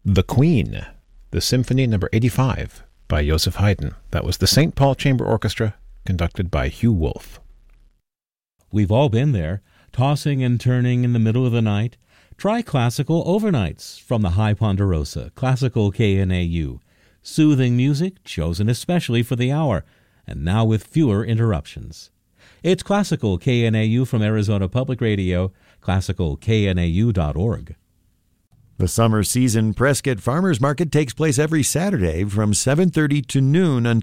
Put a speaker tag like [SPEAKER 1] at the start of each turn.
[SPEAKER 1] The Queen, the Symphony No. 85 by Joseph Haydn. That was the St. Paul Chamber Orchestra, conducted by Hugh Wolf.
[SPEAKER 2] We've all been there, tossing and turning in the middle of the night. Try classical overnights from the High Ponderosa, Classical KNAU. Soothing music chosen especially for the hour, and now with fewer interruptions. It's Classical KNAU from Arizona Public Radio, classicalknau.org.
[SPEAKER 3] The summer season Prescott Farmers Market takes place every Saturday from 7:30 to noon